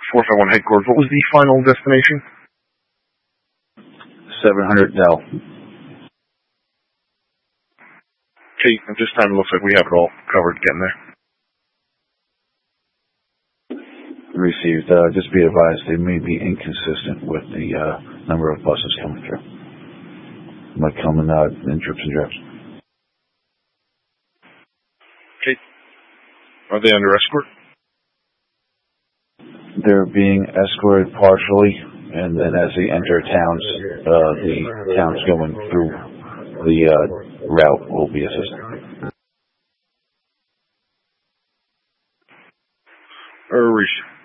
451 headquarters. What was the final destination? 700 Dell. Okay, at this time it looks like we have it all covered getting there. Received. Just be advised, they may be inconsistent with the number of buses coming through. Might come in drips and drabs. Okay. Are they under escort? They're being escorted partially, and then as they enter towns, the towns going through the route will be assisted.